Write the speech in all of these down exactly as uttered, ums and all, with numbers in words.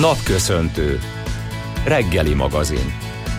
Napköszöntő. Reggeli magazin.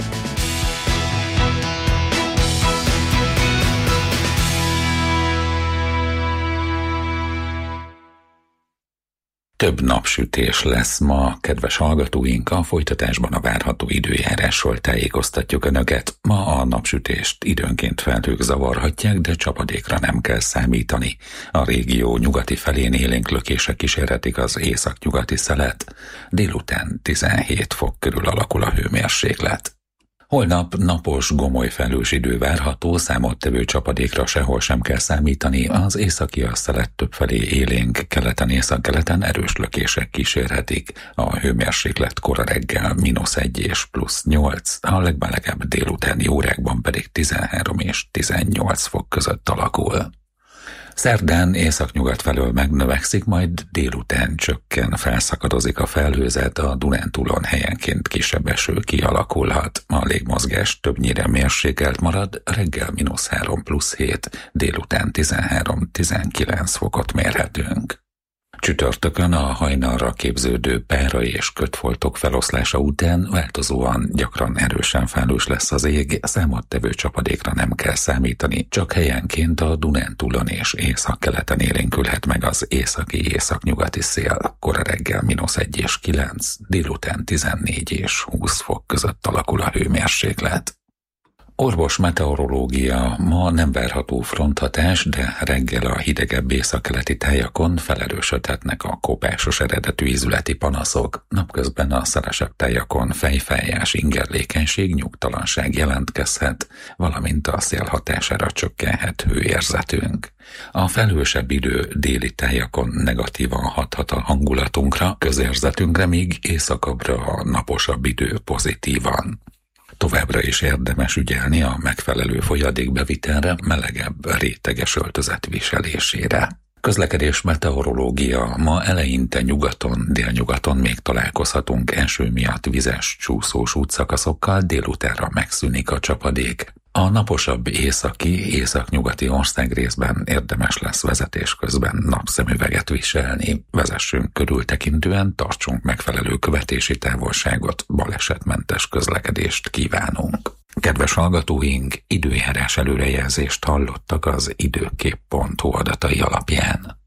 Több napsütés lesz ma, kedves hallgatóink, a folytatásban a várható időjárásról tájékoztatjuk Önöket. Ma a napsütést időnként felhők zavarhatják, de csapadékra nem kell számítani. A régió nyugati felén élénk lökések kísérhetik az északnyugati szelet. Délután tizenhét fok körül alakul a hőmérséklet. Holnap napos, gomoly felhős idő várható, számottevő csapadékra sehol sem kell számítani, az északi szelet többfelé élénk, keleten északkeleten erős lökések kísérhetik. A hőmérséklet kora reggel mínusz egy és plusz nyolc, a legmelegebb délutáni órákban pedig tizenhárom és tizennyolc fok között alakul. Szerdán északnyugat felől megnövekszik, majd délután csökken, felszakadozik a felhőzet, a Dunántúlon helyenként kisebb eső kialakulhat. A légmozgás többnyire mérsékelt marad, reggel mínusz három plusz hét, délután tizenhárom-tizenkilenc fokot mérhetünk. Csütörtökön a hajnalra képződő pára és kötfoltok feloszlása után változóan gyakran erősen felhős lesz az ég, számottevő csapadékra nem kell számítani, csak helyenként a Dunántúlon és északkeleten élénkülhet meg az északi-északnyugati szél. Kora reggel mínusz egy és kilenc, délután tizennégy és húsz fok között alakul a hőmérséklet. Orvos meteorológia, ma nem várható fronthatás, de reggel a hidegebb északkeleti tájakon felerősödhetnek a kopásos eredetű ízületi panaszok. Napközben a szelesebb tájakon fejfájás, ingerlékenység, nyugtalanság jelentkezhet, valamint a szél hatására csökkenhet hőérzetünk. A felhősebb idő déli tájakon negatívan hathat a hangulatunkra, közérzetünkre, míg északabbra a naposabb idő pozitívan. Továbbra is érdemes ügyelni a megfelelő folyadékbevitelre, melegebb, réteges öltözet viselésére. Közlekedés meteorológia, ma eleinte nyugaton, délnyugaton még találkozhatunk eső miatt vizes, csúszós útszakaszokkal, délutánra megszűnik a csapadék. A naposabb északi, északnyugati országrészben érdemes lesz vezetés közben napszemüveget viselni. Vezessünk körültekintően, tartsunk megfelelő követési távolságot, balesetmentes közlekedést kívánunk. Kedves hallgatóink, időjárás előrejelzést hallottak az időkép pont hu adatai alapján.